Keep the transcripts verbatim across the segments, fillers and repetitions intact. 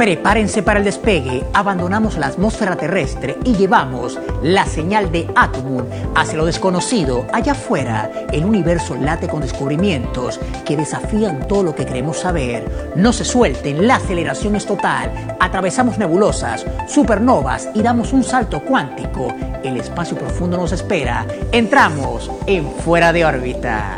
Prepárense para el despegue, abandonamos la atmósfera terrestre y llevamos la señal de Atomun hacia lo desconocido. Allá afuera, el universo late con descubrimientos que desafían todo lo que queremos saber. No se suelten, la aceleración es total. Atravesamos nebulosas, supernovas y damos un salto cuántico. El espacio profundo nos espera. Entramos en Fuera de órbita.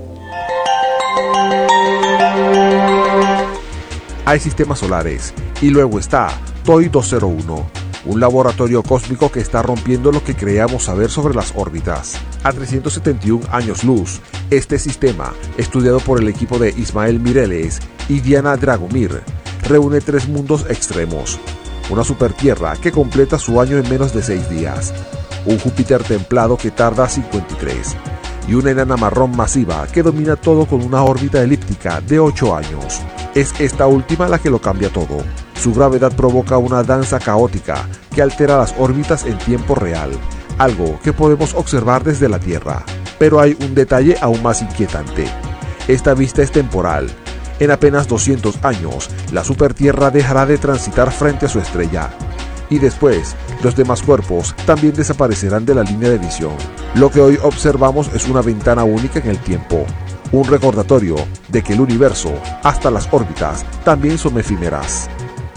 Hay sistemas solares y luego está T O I dos cero uno, un laboratorio cósmico que está rompiendo lo que creíamos saber sobre las órbitas. A trescientos setenta y un años luz, este sistema, estudiado por el equipo de Ismael Mireles y Diana Dragomir, reúne tres mundos extremos: una supertierra que completa su año en menos de seis días, un Júpiter templado que tarda cincuenta y tres, y una enana marrón masiva que domina todo con una órbita elíptica de ocho años. Es esta última la que lo cambia todo. Su gravedad provoca una danza caótica que altera las órbitas en tiempo real, algo que podemos observar desde la Tierra. Pero hay un detalle aún más inquietante. Esta vista es temporal. En apenas doscientos años, la supertierra dejará de transitar frente a su estrella. Y después, los demás cuerpos también desaparecerán de la línea de visión. Lo que hoy observamos es una ventana única en el tiempo. Un recordatorio de que el universo, hasta las órbitas, también son efímeras.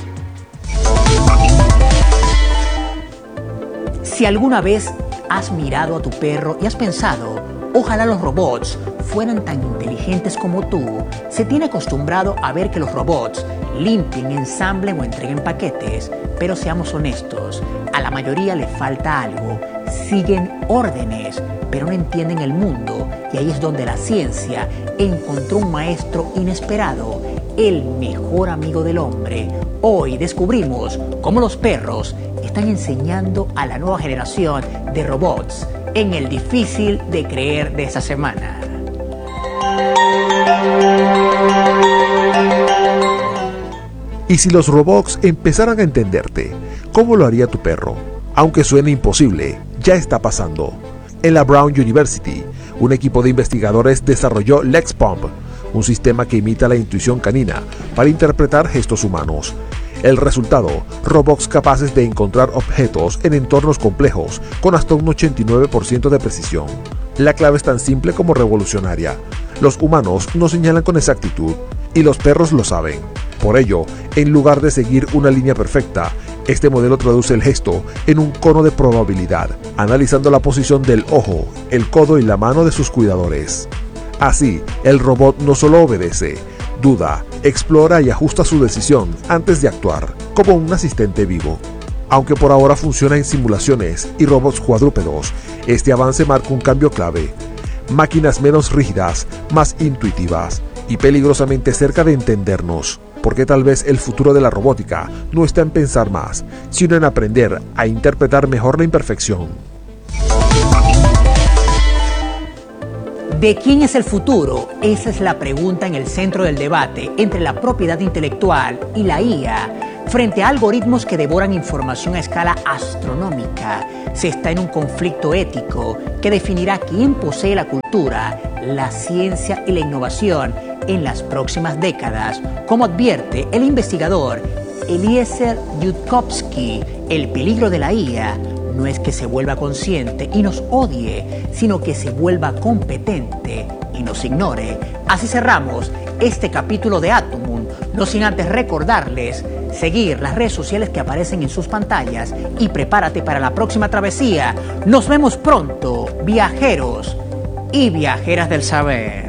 Si alguna vez has mirado a tu perro y has pensado, ojalá los robots fueran tan inteligentes como tú, se tiene acostumbrado a ver que los robots limpien, ensamblen o entreguen paquetes, pero seamos honestos, a la mayoría le falta algo. Siguen órdenes, pero no entienden el mundo, y ahí es donde la ciencia encontró un maestro inesperado, el mejor amigo del hombre. Hoy descubrimos cómo los perros están enseñando a la nueva generación de robots en el difícil de creer de esta semana. Y si los robots empezaran a entenderte, ¿cómo lo haría tu perro? Aunque suene imposible, ya está pasando. En la Brown University, un equipo de investigadores desarrolló LexPump, un sistema que imita la intuición canina para interpretar gestos humanos. El resultado, robots capaces de encontrar objetos en entornos complejos con hasta un ochenta y nueve por ciento de precisión. La clave es tan simple como revolucionaria. Los humanos no señalan con exactitud y los perros lo saben. Por ello, en lugar de seguir una línea perfecta, este modelo traduce el gesto en un cono de probabilidad, analizando la posición del ojo, el codo y la mano de sus cuidadores. Así, el robot no solo obedece, duda, explora y ajusta su decisión antes de actuar, como un asistente vivo. Aunque por ahora funciona en simulaciones y robots cuadrúpedos, este avance marca un cambio clave. Máquinas menos rígidas, más intuitivas y peligrosamente cerca de entendernos. Porque tal vez el futuro de la robótica no está en pensar más, sino en aprender a interpretar mejor la imperfección. ¿De quién es el futuro? Esa es la pregunta en el centro del debate entre la propiedad intelectual y la I A. Frente a algoritmos que devoran información a escala astronómica, se está en un conflicto ético que definirá quién posee la cultura, la ciencia y la innovación en las próximas décadas. Como advierte el investigador Eliezer Yudkowsky, el peligro de la I A no es que se vuelva consciente y nos odie, sino que se vuelva competente y nos ignore. Así cerramos este capítulo de Atomun, no sin antes recordarles seguir las redes sociales que aparecen en sus pantallas y prepárate para la próxima travesía. Nos vemos pronto, viajeros y viajeras del saber.